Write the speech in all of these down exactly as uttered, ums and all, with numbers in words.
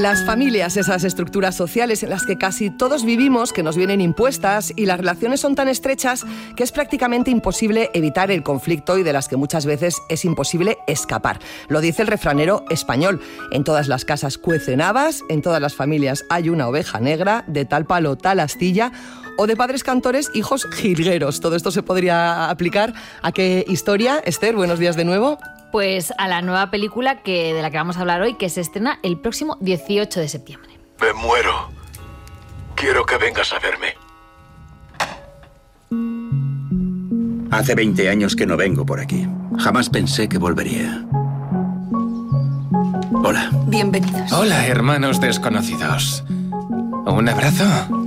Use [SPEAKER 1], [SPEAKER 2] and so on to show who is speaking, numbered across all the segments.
[SPEAKER 1] Las familias, esas estructuras sociales en las que casi todos vivimos, que nos vienen impuestas, y las relaciones son tan estrechas que es prácticamente imposible evitar el conflicto y de las que muchas veces es imposible escapar. Lo dice el refranero español. En todas las casas cuecen habas, en todas las familias hay una oveja negra, de tal palo tal astilla, o de padres cantores, hijos jilgueros. Todo esto se podría aplicar ¿a qué historia? Esther, buenos días de nuevo.
[SPEAKER 2] Pues a la nueva película que, de la que vamos a hablar hoy, que se estrena el próximo dieciocho de septiembre.
[SPEAKER 3] Me muero. Quiero que vengas a verme.
[SPEAKER 4] Hace veinte años que no vengo por aquí. Jamás pensé que volvería. Hola.
[SPEAKER 5] Bienvenidos.
[SPEAKER 6] Hola, hermanos desconocidos. ¿Un abrazo?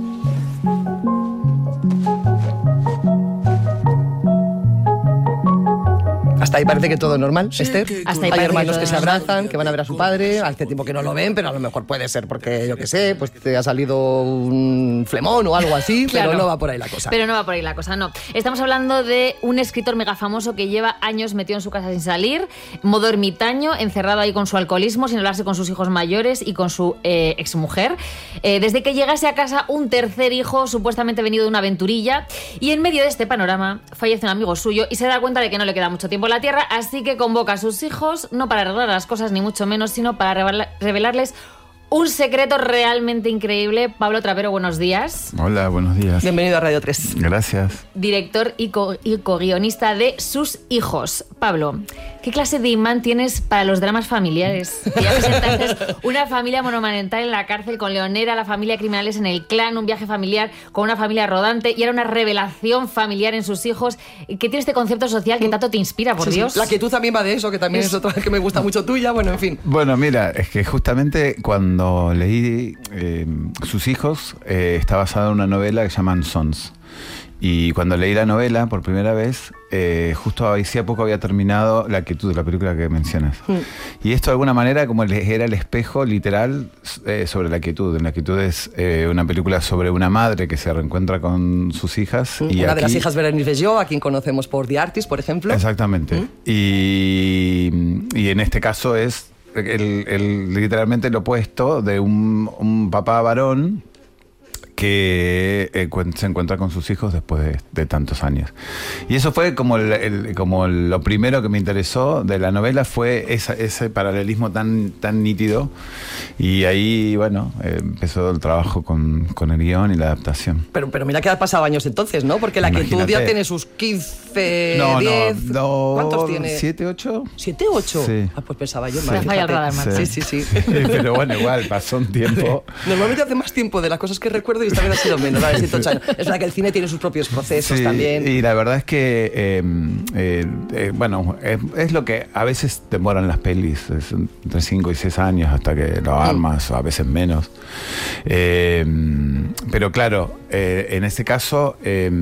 [SPEAKER 1] Hasta ahí parece que todo normal,
[SPEAKER 5] Sí,
[SPEAKER 1] Esther.
[SPEAKER 5] que-
[SPEAKER 2] Hasta ahí
[SPEAKER 1] Hay
[SPEAKER 2] parece
[SPEAKER 1] hermanos
[SPEAKER 2] que
[SPEAKER 1] que se
[SPEAKER 2] todo normal.
[SPEAKER 1] abrazan, que van a ver a su padre, hace tiempo que no lo ven, pero a lo mejor puede ser porque, yo qué sé, pues te ha salido un flemón o algo así,
[SPEAKER 2] Claro.
[SPEAKER 1] pero no va por ahí la cosa.
[SPEAKER 2] Pero no va por ahí la cosa, no. Estamos hablando de un escritor mega famoso que lleva años metido en su casa sin salir, modo ermitaño, encerrado ahí con su alcoholismo, sin hablarse con sus hijos mayores y con su eh, exmujer. Eh, desde que llegase a casa un tercer hijo, supuestamente venido de una aventurilla, y en medio de este panorama fallece un amigo suyo y se da cuenta de que no le queda mucho tiempo en la tierra, así que convoca a sus hijos, no para arreglar las cosas ni mucho menos, sino para revela- revelarles un secreto realmente increíble. Pablo Trapero, buenos días.
[SPEAKER 7] Hola, buenos días.
[SPEAKER 1] Bienvenido a Radio tres.
[SPEAKER 7] Gracias.
[SPEAKER 2] Director y, co- y co-guionista de Sus hijos. Pablo, ¿qué clase de imán tienes para los dramas familiares? Que ya presentaste una familia monomarental en la cárcel con Leonera, la familia criminales en el clan, un viaje familiar con una familia rodante y era una revelación familiar en Sus hijos. ¿Qué tiene este concepto social que tanto te inspira, por
[SPEAKER 1] Sí, sí.
[SPEAKER 2] Dios?
[SPEAKER 1] La quietud también va de eso, que también es,
[SPEAKER 2] Es-
[SPEAKER 1] otra que me gusta mucho tuya, bueno, en fin.
[SPEAKER 7] Bueno, mira, es que justamente cuando leí eh, Sus hijos, eh, está basada en una novela que se llama Sons. Y cuando leí la novela por primera vez, eh, justo hacía poco había terminado La quietud, la película que mencionas.
[SPEAKER 1] Mm.
[SPEAKER 7] Y esto de alguna manera como le- era el espejo literal eh, sobre La quietud. La quietud es eh, una película sobre una madre que se reencuentra con sus hijas. Y
[SPEAKER 1] Una de las
[SPEAKER 7] aquí-
[SPEAKER 1] hijas Berenice Bejo, a quien conocemos por The Artist, por ejemplo.
[SPEAKER 7] Exactamente. Y, y en este caso es el, el- literalmente lo opuesto de un, un papá varón que eh, cuen- se encuentra con sus hijos después de, de tantos años. Y eso fue como, el- el- como lo primero que me interesó de la novela, fue esa- ese paralelismo tan, tan nítido. Y ahí, bueno, eh, empezó el trabajo con, con el guión y la adaptación.
[SPEAKER 1] Pero, pero mira que ha pasado años entonces, ¿no? Porque la quietud ya
[SPEAKER 7] Imagínate.
[SPEAKER 1] tiene sus quince,
[SPEAKER 7] no,
[SPEAKER 1] diez...
[SPEAKER 7] no, no.
[SPEAKER 1] ¿Cuántos tiene?
[SPEAKER 7] ¿Siete, ocho?
[SPEAKER 1] ¿Siete, ocho?
[SPEAKER 7] Sí.
[SPEAKER 1] Ah, pues pensaba yo.
[SPEAKER 2] Se
[SPEAKER 1] más,
[SPEAKER 2] ha fallado el
[SPEAKER 1] fíjate.
[SPEAKER 2] radar, Marta.
[SPEAKER 1] Sí, sí, sí.
[SPEAKER 7] Pero bueno, igual, pasó un tiempo.
[SPEAKER 1] Normalmente hace más tiempo de las cosas que recuerdo y esta vez ha sido menos. Vale, siete, ocho años. Es verdad que el cine tiene sus propios procesos
[SPEAKER 7] Sí,
[SPEAKER 1] también.
[SPEAKER 7] y la verdad es que, eh, eh, eh, bueno, es, es lo que a veces demoran las pelis, es entre cinco y seis años hasta que lo armas, o a veces menos. Eh, pero claro, eh, en este caso, eh,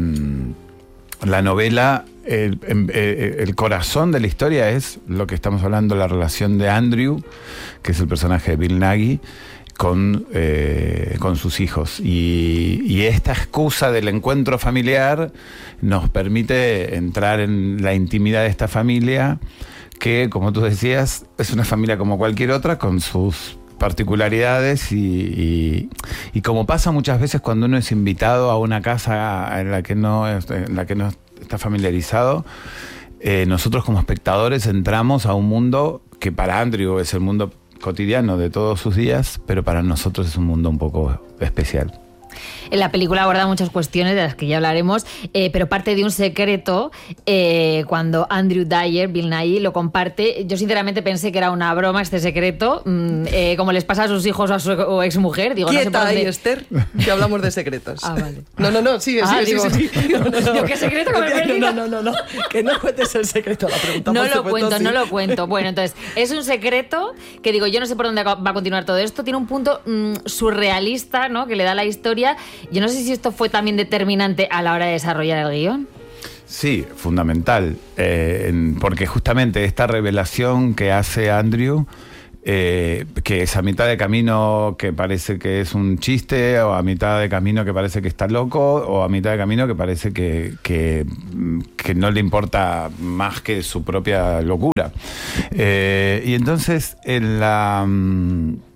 [SPEAKER 7] la novela, el, em- eh, el corazón de la historia es lo que estamos hablando, la relación de Andrew, que es el personaje de Bill Nighy, con, eh, con sus hijos. Y, y esta excusa del encuentro familiar nos permite entrar en la intimidad de esta familia, que, como tú decías, es una familia como cualquier otra, con sus particularidades y, y, y como pasa muchas veces cuando uno es invitado a una casa en la que no, es- en la que no está familiarizado, eh, nosotros como espectadores entramos a un mundo que para Andrew es el mundo cotidiano de todos sus días, pero para nosotros es un mundo un poco especial.
[SPEAKER 2] En la película aborda muchas cuestiones de las que ya hablaremos, eh, pero parte de un secreto eh, cuando Andrew Dyer, Bill Nighy, lo comparte. Yo sinceramente pensé que era una broma este secreto, mm, eh, como les pasa a sus hijos o a su o exmujer. Digo, no sé por
[SPEAKER 1] Quieta ahí,
[SPEAKER 2] dónde...
[SPEAKER 1] Esther, que hablamos de secretos.
[SPEAKER 2] Ah, vale.
[SPEAKER 1] No, no, no, sigue,
[SPEAKER 2] Ah,
[SPEAKER 1] sigue,
[SPEAKER 2] digo,
[SPEAKER 1] sí, sí, sí. No, no, no.
[SPEAKER 2] yo, ¿qué secreto que me he perdido?
[SPEAKER 1] No, no, no, no, que no cuentes el secreto. La pregunta,
[SPEAKER 2] No
[SPEAKER 1] por
[SPEAKER 2] lo
[SPEAKER 1] supuesto,
[SPEAKER 2] cuento,
[SPEAKER 1] sí.
[SPEAKER 2] no lo cuento. Bueno, entonces, es un secreto que digo, yo no sé por dónde va a continuar todo esto. Tiene un punto mmm, surrealista, ¿no?, que le da la historia. Yo no sé si esto fue también determinante a la hora de desarrollar el guión.
[SPEAKER 7] Sí, fundamental, eh, en- porque justamente esta revelación que hace Andrew, eh, que es a mitad de camino que parece que es un chiste, o a mitad de camino que parece que está loco, o a mitad de camino que parece que, que, que no le importa más que su propia locura. Eh, y entonces en la...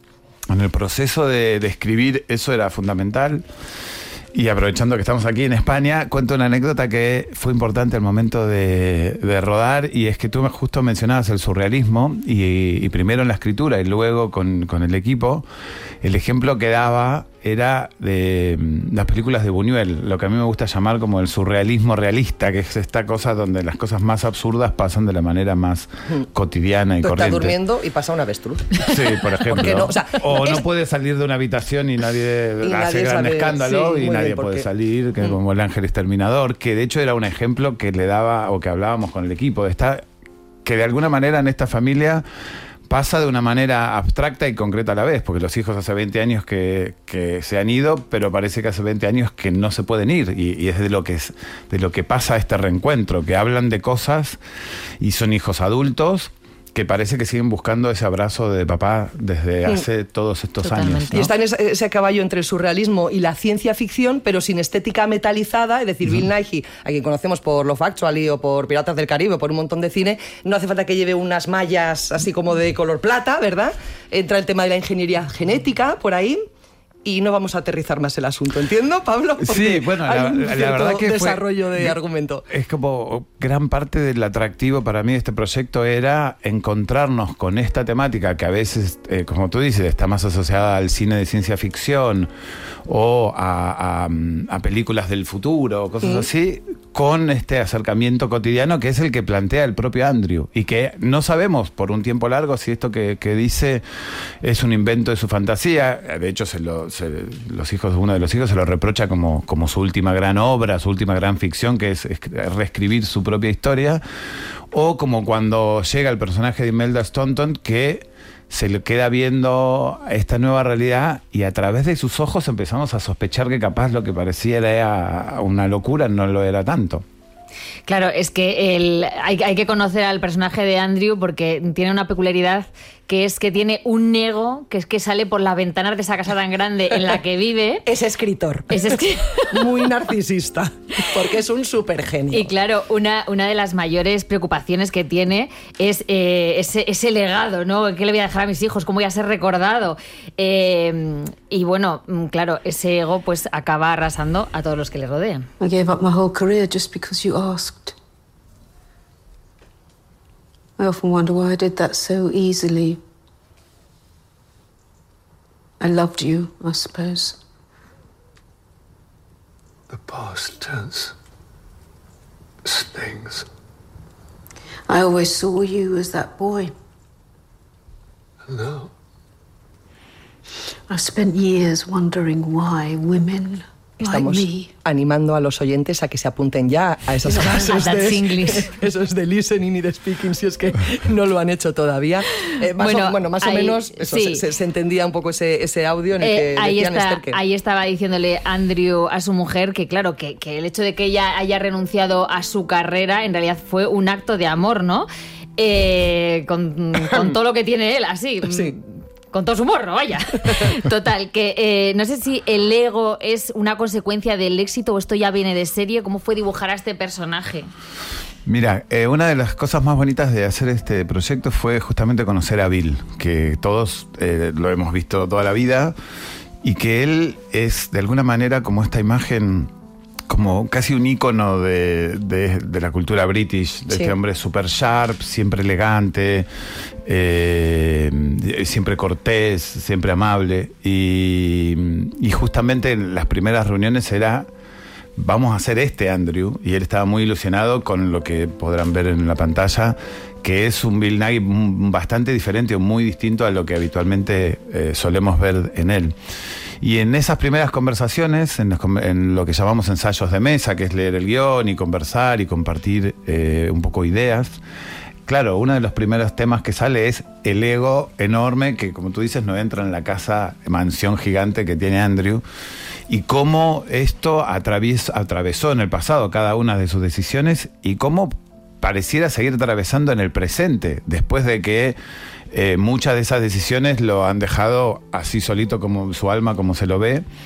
[SPEAKER 7] en el proceso de, de escribir eso era fundamental. Y aprovechando que estamos aquí en España, cuento una anécdota que fue importante al momento de, de rodar, y es que tú justo mencionabas el surrealismo, y, y primero en la escritura y luego con, con el equipo, el ejemplo que daba era de las películas de Buñuel, lo que a mí me gusta llamar como el surrealismo realista, que es esta cosa donde las cosas más absurdas pasan de la manera más cotidiana y
[SPEAKER 1] Tú
[SPEAKER 7] corriente.
[SPEAKER 1] estás durmiendo y pasa un avestruz.
[SPEAKER 7] Sí, por ejemplo.
[SPEAKER 1] No? O, sea,
[SPEAKER 7] o no
[SPEAKER 1] es...
[SPEAKER 7] puede salir de una habitación y nadie
[SPEAKER 1] y
[SPEAKER 7] hace
[SPEAKER 1] nadie
[SPEAKER 7] gran
[SPEAKER 1] sabe,
[SPEAKER 7] escándalo,
[SPEAKER 1] sí,
[SPEAKER 7] y nadie
[SPEAKER 1] bien,
[SPEAKER 7] puede
[SPEAKER 1] porque...
[SPEAKER 7] salir, que mm. como el ángel exterminador, que de hecho era un ejemplo que le daba, o que hablábamos con el equipo, de esta, que de alguna manera en esta familia pasa de una manera abstracta y concreta a la vez, porque los hijos hace veinte años que, que se han ido, pero parece que hace veinte años que no se pueden ir, y, y es de lo que es, de lo que pasa este reencuentro, que hablan de cosas y son hijos adultos que parece que siguen buscando ese abrazo de papá desde sí. hace todos estos
[SPEAKER 2] Totalmente.
[SPEAKER 7] años, ¿no?
[SPEAKER 1] Y está en ese, ese caballo entre el surrealismo y la ciencia ficción, pero sin estética metalizada, es decir, uh-huh. Bill Nighy, a quien conocemos por Love Actually o por Piratas del Caribe o por un montón de cine, no hace falta que lleve unas mallas así como de color plata, ¿verdad? Entra el tema de la ingeniería genética por ahí. Y no vamos a aterrizar más el asunto, ¿entiendo, Pablo? Porque
[SPEAKER 7] sí, bueno,
[SPEAKER 1] hay
[SPEAKER 7] la,
[SPEAKER 1] un
[SPEAKER 7] la verdad que
[SPEAKER 1] desarrollo
[SPEAKER 7] fue,
[SPEAKER 1] de argumento.
[SPEAKER 7] Es como gran parte del atractivo para mí de este proyecto era encontrarnos con esta temática que a veces, eh, como tú dices, está más asociada al cine de ciencia ficción o a, a, a películas del futuro, cosas mm. así, con este acercamiento cotidiano que es el que plantea el propio Andrew, y que no sabemos por un tiempo largo si esto que, que dice es un invento de su fantasía. De hecho, se lo Se, los hijos, uno de los hijos se lo reprocha como, como su última gran obra, su última gran ficción, que es, es reescribir su propia historia, o como cuando llega el personaje de Imelda Staunton, que se le queda viendo esta nueva realidad y a través de sus ojos empezamos a sospechar que capaz lo que parecía era una locura no lo era tanto.
[SPEAKER 2] Claro, es que el, hay, hay que conocer al personaje de Andrew porque tiene una peculiaridad, que es que tiene un ego que es que sale por las ventanas de esa casa tan grande en la que vive.
[SPEAKER 1] Es escritor.
[SPEAKER 2] Es escritor.
[SPEAKER 1] Muy narcisista, porque es un supergenio.
[SPEAKER 2] Y claro, una, una de las mayores preocupaciones que tiene es eh, ese, ese legado, ¿no? ¿Qué le voy a dejar a mis hijos? ¿Cómo voy a ser recordado? Eh, y bueno, claro, ese ego pues acaba arrasando a todos los que le rodean.
[SPEAKER 5] I gave up my whole career just because you asked. I often wonder why I did that so easily. I loved you, I suppose.
[SPEAKER 3] The past tense stings.
[SPEAKER 5] I always saw you as that boy.
[SPEAKER 3] No.
[SPEAKER 5] I've spent years wondering why women
[SPEAKER 1] Estamos
[SPEAKER 5] like me
[SPEAKER 1] animando a los oyentes a que se apunten ya a esas clases de, esos de listening y de speaking, si es que no lo han hecho todavía. Eh, más bueno, o, bueno, más ahí, o menos eso, sí. se, se entendía un poco ese, ese audio en el que
[SPEAKER 2] eh, ahí
[SPEAKER 1] decían
[SPEAKER 2] está,
[SPEAKER 1] Esther que...
[SPEAKER 2] Ahí estaba diciéndole Andrew a su mujer que, claro, que, que el hecho de que ella haya renunciado a su carrera en realidad fue un acto de amor, ¿no? Eh, con, con todo lo que tiene él, así...
[SPEAKER 1] Sí.
[SPEAKER 2] Con todo su morro, vaya. Total, que eh, no sé si el ego es una consecuencia del éxito o esto ya viene de serie. ¿Cómo fue dibujar a este personaje?
[SPEAKER 7] Mira, eh, una de las cosas más bonitas de hacer este proyecto fue justamente conocer a Bill, que todos eh, lo hemos visto toda la vida, y que él es de alguna manera como esta imagen, como casi un ícono de, de, de la cultura british, de sí. Este hombre super sharp, siempre elegante, eh, siempre cortés, siempre amable. Y, y justamente en las primeras reuniones era, vamos a hacer este Andrew, y él estaba muy ilusionado con lo que podrán ver en la pantalla, que es un Bill Nighy bastante diferente o muy distinto a lo que habitualmente eh, solemos ver en él. Y en esas primeras conversaciones, en, los, en lo que llamamos ensayos de mesa, que es leer el guión y conversar y compartir eh, un poco ideas, claro, uno de los primeros temas que sale es el ego enorme que, como tú dices, no entra en la casa, mansión gigante que tiene Andrew, y cómo esto atravies, atravesó en el pasado cada una de sus decisiones y cómo pareciera seguir atravesando en el presente, después de que eh, muchas de esas decisiones lo han dejado así solito como su alma, como se lo ve,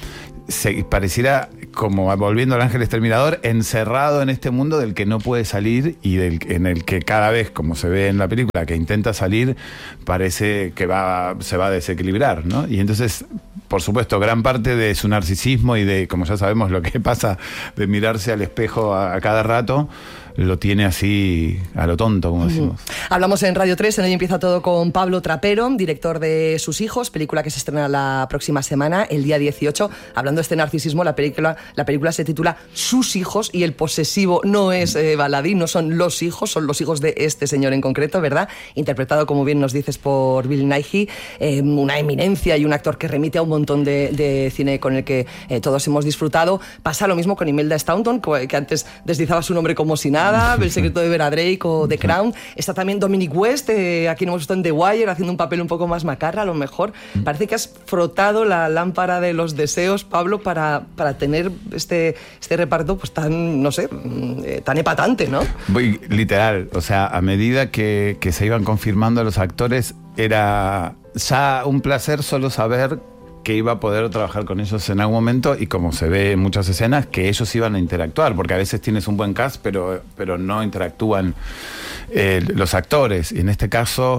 [SPEAKER 7] se pareciera, como volviendo al ángel exterminador, encerrado en este mundo del que no puede salir y del, en el que cada vez, como se ve en la película, que intenta salir, parece que va, se va a desequilibrar, ¿no? Y entonces, por supuesto, gran parte de su narcisismo y de, como ya sabemos, lo que pasa de mirarse al espejo a, a cada rato, lo tiene así a lo tonto, como decimos.
[SPEAKER 1] Uh-huh. Hablamos en Radio tres, en Hoy Empieza Todo, con Pablo Trapero, director de Sus hijos, película que se estrena la próxima semana, el día dieciocho. Hablando de este narcisismo, la película, la película se titula Sus hijos, y el posesivo no es eh, baladí, no son los hijos, son los hijos de este señor en concreto, ¿verdad? Interpretado, como bien nos dices, por Bill Nighy, eh, una eminencia y un actor que remite a un montón de, de cine con el que eh, todos hemos disfrutado. Pasa lo mismo con Imelda Staunton, que antes deslizaba su nombre como si nada. El secreto de Vera Drake o The Crown. Está también Dominic West, eh, aquí no hemos visto en The Wire, haciendo un papel un poco más macarra, a lo mejor. Parece que has frotado la lámpara de los deseos, Pablo, para, para tener este, este reparto pues tan, no sé, eh, tan epatante, ¿no?
[SPEAKER 7] Voy, literal, o sea, a medida que, que se iban confirmando los actores, era ya un placer solo saber que iba a poder trabajar con ellos en algún momento, y como se ve en muchas escenas, que ellos iban a interactuar, porque a veces tienes un buen cast, pero, pero no interactúan eh, los actores. Y en este caso,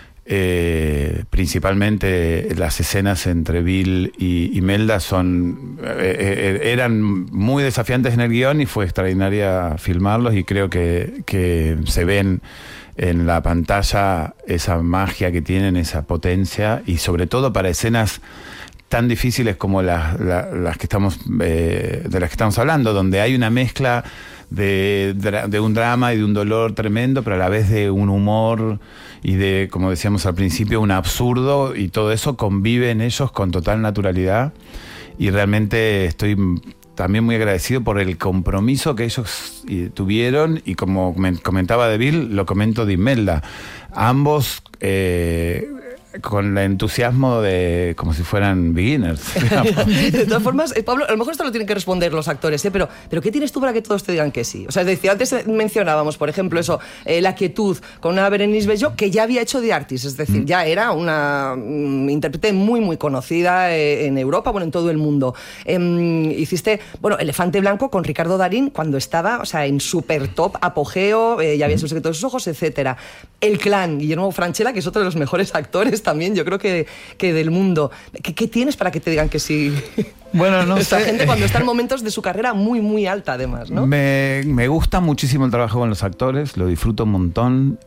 [SPEAKER 7] eh, principalmente las escenas entre Bill y Imelda son, eh, eh, eran muy desafiantes en el guión, y fue extraordinaria filmarlos, y creo que, que se ven en la pantalla esa magia que tienen, esa potencia, y sobre todo para escenas tan difíciles como las, las, las que estamos eh, de las que estamos hablando, donde hay una mezcla de, de un drama y de un dolor tremendo, pero a la vez de un humor y de, como decíamos al principio, un absurdo, y todo eso convive en ellos con total naturalidad. Y realmente estoy también muy agradecido por el compromiso que ellos tuvieron, y como comentaba de Bill, lo comento de Imelda. Ambos eh, con el entusiasmo de como si fueran beginners.
[SPEAKER 1] De todas formas, eh, Pablo, a lo mejor esto lo tienen que responder los actores, ¿eh? pero, pero ¿qué tienes tú para que todos te digan que sí? O sea, es decir, antes mencionábamos, por ejemplo, eso, eh, La quietud, con una Berenice Bejo que ya había hecho The Artist, es decir, mm. ya era una um, intérprete muy, muy conocida eh, en Europa, bueno, en todo el mundo. Eh, hiciste, bueno, Elefante Blanco con Ricardo Darín cuando estaba, o sea, en super top apogeo, eh, ya había El secreto de sus ojos, etcétera. El Clan, Guillermo Francella, que es otro de los mejores actores también, yo creo que, que del mundo. ¿Qué, ¿Qué tienes para que te digan que sí?
[SPEAKER 7] Bueno, no
[SPEAKER 1] Esta
[SPEAKER 7] sé.
[SPEAKER 1] gente cuando está en momentos de su carrera muy, muy alta, además, ¿no?
[SPEAKER 7] Me, me gusta muchísimo el trabajo con los actores, lo disfruto un montón.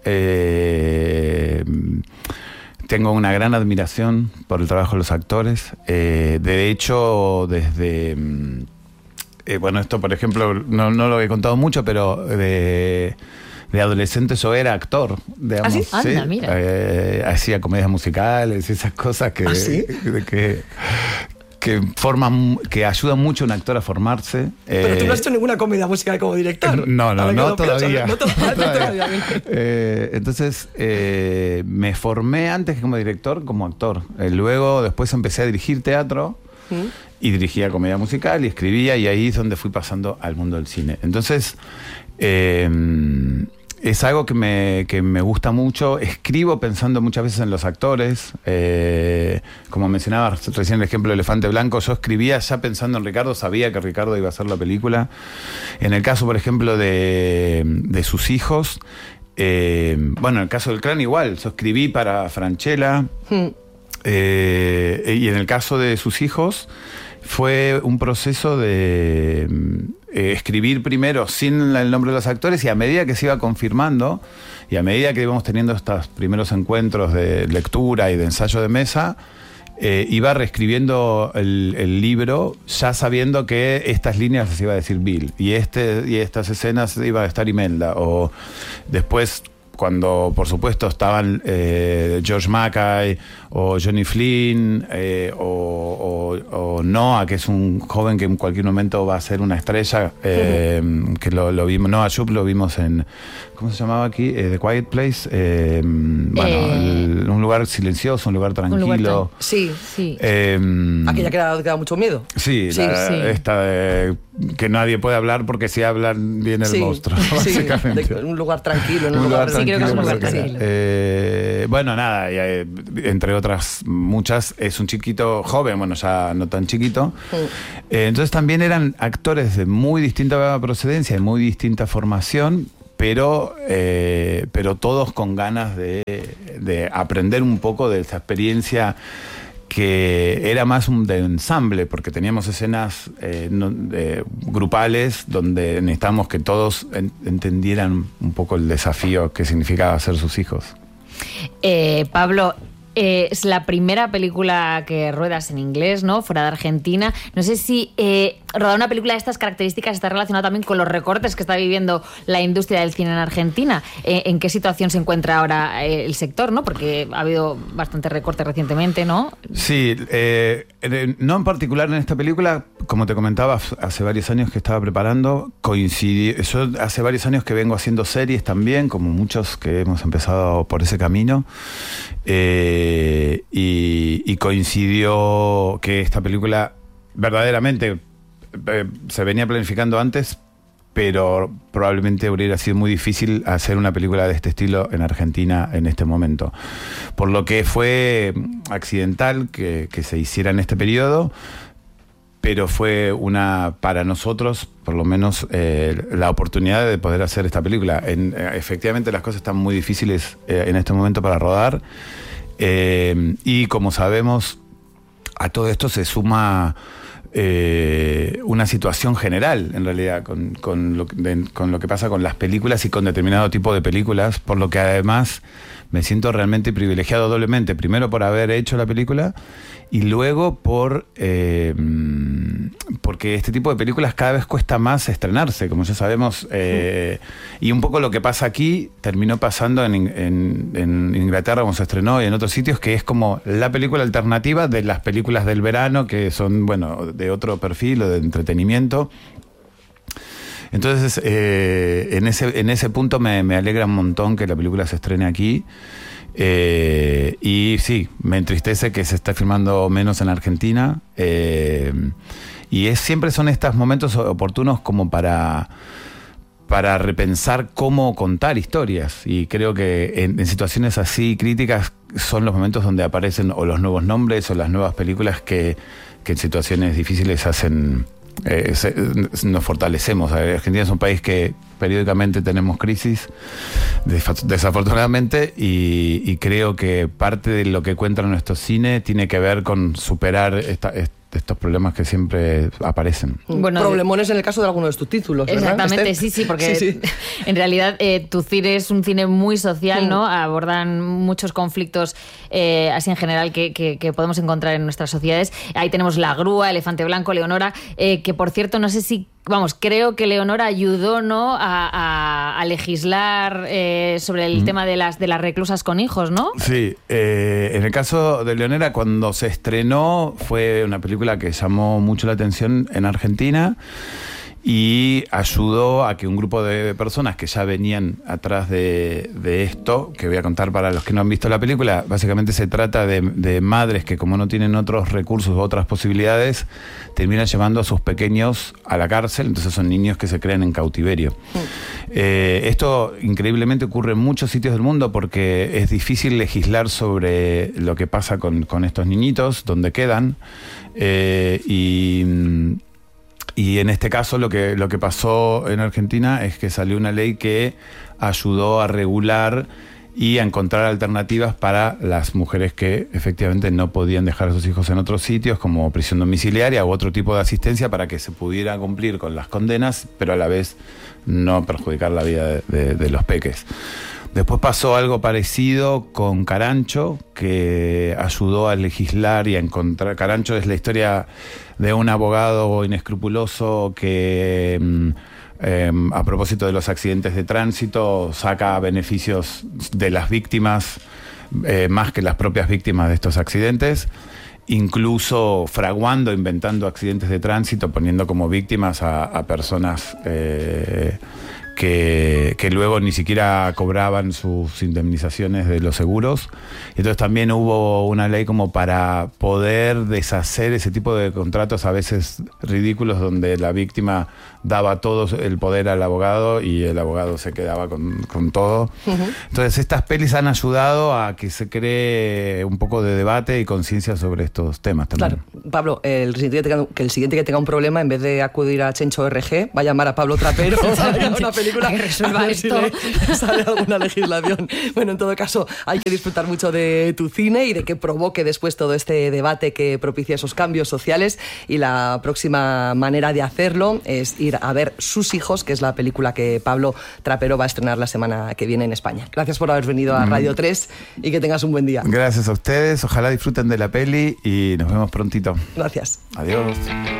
[SPEAKER 7] Eh, tengo una gran admiración por el trabajo de los actores. Eh, de hecho, desde... Eh, bueno, esto, por ejemplo, no, no lo he contado mucho, pero... de De adolescente yo era actor, digamos.
[SPEAKER 2] ¿Ah, sí?
[SPEAKER 7] ¿sí?
[SPEAKER 2] Anda, mira.
[SPEAKER 7] Eh, hacía comedias musicales, esas cosas que,
[SPEAKER 1] ¿Ah, sí?
[SPEAKER 7] que, que, que forman, que ayudan mucho a un actor a formarse.
[SPEAKER 1] Pero
[SPEAKER 7] eh,
[SPEAKER 1] tú no has hecho ninguna comedia musical como director.
[SPEAKER 7] No, no,
[SPEAKER 1] Ahora que
[SPEAKER 7] no
[SPEAKER 1] lo pienso,
[SPEAKER 7] todavía.
[SPEAKER 1] No, to- no todavía.
[SPEAKER 7] Eh, entonces, eh, me formé antes que como director, como actor. Eh, luego, después empecé a dirigir teatro. ¿Mm? Y dirigía comedia musical y escribía, y ahí es donde fui pasando al mundo del cine. Entonces, eh, es algo que me, que me gusta mucho. Escribo pensando muchas veces en los actores. Eh, como mencionaba recién el ejemplo de Elefante Blanco, yo escribía ya pensando en Ricardo, sabía que Ricardo iba a hacer la película. En el caso, por ejemplo, de, de Sus hijos, eh, bueno, en el caso del Clan igual, yo escribí para Francella. Hmm. Eh, y en el caso de Sus hijos fue un proceso de eh, escribir primero sin el nombre de los actores, y a medida que se iba confirmando y a medida que íbamos teniendo estos primeros encuentros de lectura y de ensayo de mesa, eh, iba reescribiendo el, el libro ya sabiendo que estas líneas las iba a decir Bill y, este, y estas escenas iba a estar Imelda, o después cuando por supuesto estaban eh, George Mackay o Johnny Flynn eh, o, o, o Noah, que es un joven que en cualquier momento va a ser una estrella, eh, uh-huh. que lo, lo vimos, Noah Jupe lo vimos en, ¿cómo se llamaba aquí? Eh, The Quiet Place, eh, bueno,
[SPEAKER 2] eh,
[SPEAKER 7] el, un lugar silencioso, un lugar tranquilo. Un lugar
[SPEAKER 2] tra- sí, sí.
[SPEAKER 7] Eh,
[SPEAKER 1] Aquella que da, que da mucho miedo.
[SPEAKER 7] Sí,
[SPEAKER 1] sí,
[SPEAKER 7] la,
[SPEAKER 1] sí.
[SPEAKER 7] esta de que nadie puede hablar porque si hablan viene el
[SPEAKER 1] sí,
[SPEAKER 7] monstruo,
[SPEAKER 1] sí,
[SPEAKER 7] básicamente.
[SPEAKER 1] De un lugar tranquilo, en un,
[SPEAKER 7] un
[SPEAKER 1] lugar,
[SPEAKER 7] lugar
[SPEAKER 2] sí, creo que es un lugar
[SPEAKER 7] tranquilo.
[SPEAKER 2] tranquilo.
[SPEAKER 7] Eh, bueno, nada, y, eh, entre otras muchas, es un chiquito joven, bueno, ya no tan chiquito. Sí. Eh, entonces también eran actores de muy distinta procedencia, de muy distinta formación, pero, eh, pero todos con ganas de, de aprender un poco de esa experiencia que era más un de ensamble, porque teníamos escenas eh, no, eh, grupales donde necesitábamos que todos en, entendieran un poco el desafío que significaba ser sus hijos.
[SPEAKER 2] Eh, Pablo, eh, es la primera película que ruedas en inglés, ¿no? Fuera de Argentina. No sé si eh, rodar una película de estas características está relacionado también con los recortes que está viviendo la industria del cine en Argentina. Eh, ¿En qué situación se encuentra ahora eh, el sector, no? Porque ha habido bastante recorte recientemente, ¿no?
[SPEAKER 7] Sí, eh, no en particular en esta película, como te comentaba, hace varios años que estaba preparando, coincidí, yo hace varios años que vengo haciendo series también, como muchos que hemos empezado por ese camino, eh, y, y coincidió que esta película verdaderamente eh, se venía planificando antes, pero probablemente hubiera sido muy difícil hacer una película de este estilo en Argentina en este momento. Por lo que fue accidental que, que se hiciera en este periodo, pero fue una, para nosotros, por lo menos, eh, la oportunidad de poder hacer esta película. En, eh, efectivamente, las cosas están muy difíciles eh, en este momento para rodar, eh, y como sabemos, a todo esto se suma Eh, una situación general, en realidad, con, con, lo, de, con lo que pasa con las películas y con determinado tipo de películas, por lo que además me siento realmente privilegiado doblemente, primero por haber hecho la película y luego por eh, porque este tipo de películas cada vez cuesta más estrenarse, como ya sabemos, eh, y un poco lo que pasa aquí terminó pasando en, en, en Inglaterra, como se estrenó, y en otros sitios, que es como la película alternativa de las películas del verano, que son, bueno, de otro perfil o de entretenimiento. Entonces, eh, en ese en ese punto me, me alegra un montón que la película se estrene aquí. Eh, y sí, me entristece que se esté filmando menos en Argentina. Eh, y es, siempre son estos momentos oportunos como para, para repensar cómo contar historias. Y creo que en, en situaciones así críticas son los momentos donde aparecen o los nuevos nombres o las nuevas películas que, que en situaciones difíciles hacen... Eh, se, nos fortalecemos. Argentina es un país que periódicamente tenemos crisis, desafortunadamente, y, y creo que parte de lo que cuenta nuestro cine tiene que ver con superar esta, esta estos problemas que siempre aparecen.
[SPEAKER 1] Bueno, problemones en el caso de algunos de tus títulos, ¿verdad?
[SPEAKER 2] Exactamente,
[SPEAKER 1] Esther?
[SPEAKER 2] sí, sí, porque
[SPEAKER 1] sí, sí.
[SPEAKER 2] en realidad eh, tu cine es un cine muy social, mm. ¿no? Abordan muchos conflictos eh, así en general que, que, que podemos encontrar en nuestras sociedades. Ahí tenemos La Grúa, Elefante Blanco, Leonora, eh, que por cierto, no sé si Vamos, creo que Leonora ayudó, ¿no?, a, a, a legislar eh, sobre el mm. tema de las de las reclusas con hijos, ¿no?
[SPEAKER 7] Sí, eh, en el caso de Leonora, cuando se estrenó, fue una película que llamó mucho la atención en Argentina y ayudó a que un grupo de personas que ya venían atrás de, de esto, que voy a contar para los que no han visto la película, básicamente se trata de, de madres que, como no tienen otros recursos u otras posibilidades, terminan llevando a sus pequeños a la cárcel. Entonces son niños que se crean en cautiverio. Sí. Eh, esto increíblemente ocurre en muchos sitios del mundo porque es difícil legislar sobre lo que pasa con, con estos niñitos, dónde quedan, eh, y... Y en este caso lo que, lo que pasó en Argentina es que salió una ley que ayudó a regular y a encontrar alternativas para las mujeres que efectivamente no podían dejar a sus hijos en otros sitios, como prisión domiciliaria u otro tipo de asistencia, para que se pudiera cumplir con las condenas, pero a la vez no perjudicar la vida de, de, de los peques. Después pasó algo parecido con Carancho, que ayudó a legislar y a encontrar... Carancho es la historia de un abogado inescrupuloso que, eh, a propósito de los accidentes de tránsito, saca beneficios de las víctimas, eh, más que las propias víctimas de estos accidentes, incluso fraguando, inventando accidentes de tránsito, poniendo como víctimas a, a personas... Eh, que, que luego ni siquiera cobraban sus indemnizaciones de los seguros. Entonces también hubo una ley como para poder deshacer ese tipo de contratos a veces ridículos donde la víctima daba todo el poder al abogado y el abogado se quedaba con, con todo. Uh-huh. Entonces estas pelis han ayudado a que se cree un poco de debate y conciencia sobre estos temas también.
[SPEAKER 1] Claro. Pablo, el siguiente que, tenga, que el siguiente que tenga un problema, en vez de acudir a Chencho R G, va a llamar a Pablo Trapero a una película
[SPEAKER 2] que resuelva esto.
[SPEAKER 1] Si sale alguna legislación. Bueno, en todo caso, hay que disfrutar mucho de tu cine y de que provoque después todo este debate que propicia esos cambios sociales, y la próxima manera de hacerlo es ir a ver Sus hijos, que es la película que Pablo Trapero va a estrenar la semana que viene en España. Gracias por haber venido a Radio tres y que tengas un buen día.
[SPEAKER 7] Gracias a ustedes, ojalá disfruten de la peli y nos vemos prontito.
[SPEAKER 1] Gracias.
[SPEAKER 7] Adiós.